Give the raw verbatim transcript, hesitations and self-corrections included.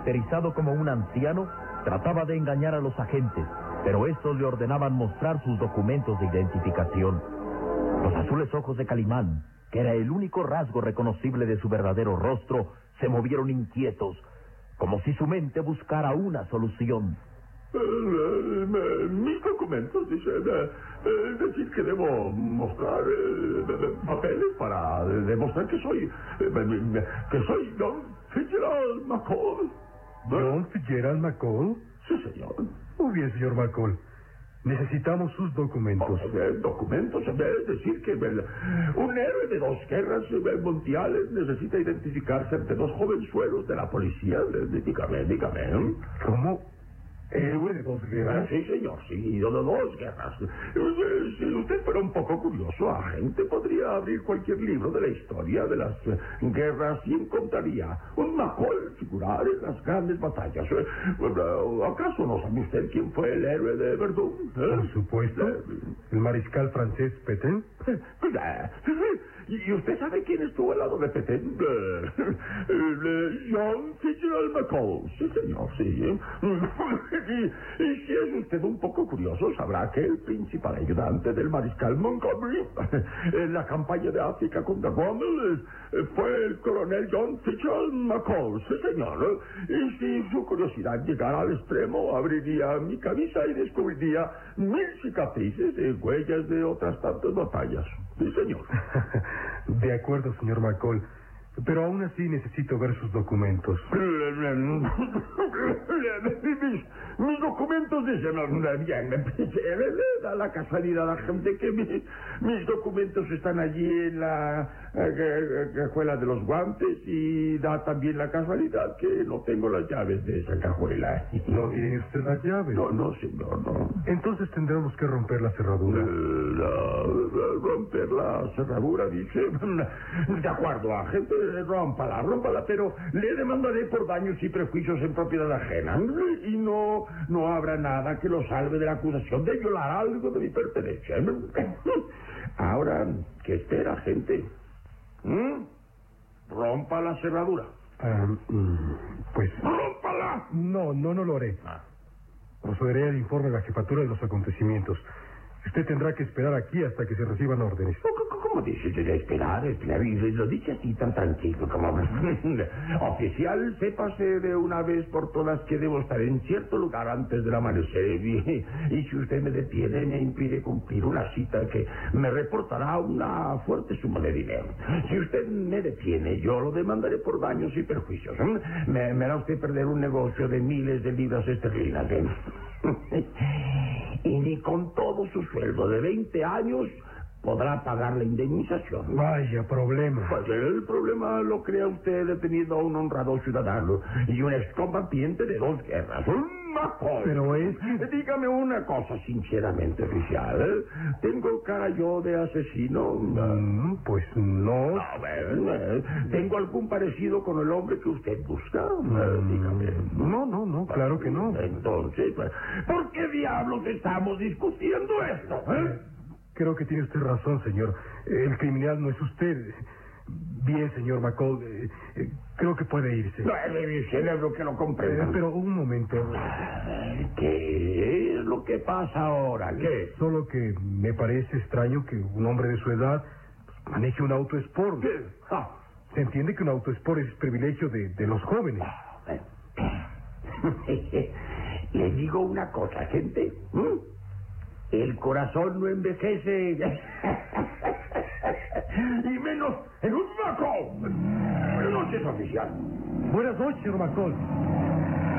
caracterizado como un anciano, trataba de engañar a los agentes, pero estos le ordenaban mostrar sus documentos de identificación. Los azules ojos de Calimán, que era el único rasgo reconocible de su verdadero rostro, se movieron inquietos, como si su mente buscara una solución. Eh, eh, mis documentos, dice, eh, eh, decir que debo mostrar eh, papeles para demostrar que soy, eh, que soy John Fitzgerald McCall. ¿John Fitzgerald McCall? Sí, señor. Muy bien, señor McCall. Necesitamos sus documentos. Oh, eh, documentos, es decir que el, un héroe de dos guerras eh, mundiales necesita identificarse ante dos jovenzuelos de la policía. Dígame, dígame. ¿eh? ¿Cómo? ¿Héroe de dos guerras? Sí, señor, sí, de dos guerras. Si usted fuera un poco curioso, agente, podría abrir cualquier libro de la historia de las eh, guerras y encontraría un McCall figurar en las grandes batallas. Eh, ¿Acaso no sabe usted quién fue el héroe de Verdún? ¿Eh? Por supuesto. Eh, ¿El mariscal francés Pétain? eh, ¿Y usted sabe quién estuvo al lado de Pétain? Eh, eh, John Fitzgerald McCall. Sí, señor, sí. Y, y si es usted un poco curioso, sabrá que el principal ayudante del mariscal Montgomery en la campaña de África contra Rommel eh, fue el coronel John Fitzgerald McCall. Sí, señor. Y si su curiosidad llegara al extremo, abriría mi camisa y descubriría mil cicatrices y huellas de otras tantas batallas. Sí, señor. De acuerdo, señor McCall. Pero aún así necesito ver sus documentos. mis, mis documentos dicen bien. Da la casualidad a la gente que mis, mis documentos están allí en la eh, cajuela de los guantes y da también la casualidad que no tengo las llaves de esa cajuela. ¿No tiene usted las llaves? No, no, señor, no. Entonces tendremos que romper la cerradura. La, la, romper la cerradura, dice. De acuerdo, agente. Rómpala, rómpala, pero le demandaré por daños y prejuicios en propiedad ajena. Y no, no habrá nada que lo salve de la acusación de violar algo de mi pertenencia. Ahora, ¿qué espera, gente? ¿Mm? Rompa la cerradura. Um, pues... ¡Rómpala! No, no, no lo haré. Ah. Procederé al informe de la jefatura de los acontecimientos. Usted tendrá que esperar aquí hasta que se reciban órdenes. ¿Cómo dice de esperar? Lo dice así tan tranquilo como... Oficial, sépase de una vez por todas que debo estar en cierto lugar antes del amanecer. Y, y si usted me detiene, me impide cumplir una cita que me reportará una fuerte suma de dinero. Si usted me detiene, yo lo demandaré por daños y perjuicios. Me, me hará usted perder un negocio de miles de libras esterlinas. Y ni con todo su sueldo de veinte años podrá pagar la indemnización. Vaya problema. Pues el problema lo crea usted deteniendo a un honrado ciudadano y un excombatiente de dos guerras. ¡Un McCall! Pero es... Dígame una cosa sinceramente, oficial. ¿eh? ¿Tengo cara yo de asesino? Mm, pues no. No, bueno, eh, ¿tengo algún parecido con el hombre que usted busca? Mm, Eh, dígame. No, no, no, claro que no. Entonces, pues, ¿por qué diablos estamos discutiendo esto? ¿Eh? Creo que tiene usted razón, señor. El criminal no es usted. Bien, señor McCall. Eh, eh, creo que puede irse. No, es mi cerebro que lo comprenda. Eh, pero un momento. ¿Qué es lo que pasa ahora? ¿Qué? Solo que me parece extraño que un hombre de su edad maneje un auto Sport. ¿Qué? Ah. Se entiende que un auto Sport es privilegio de, de los jóvenes. Le digo una cosa, gente. ¿Mm? El corazón no envejece. Y menos en un McCall. Buenas noches, oficial. Buenas noches, señor McCall.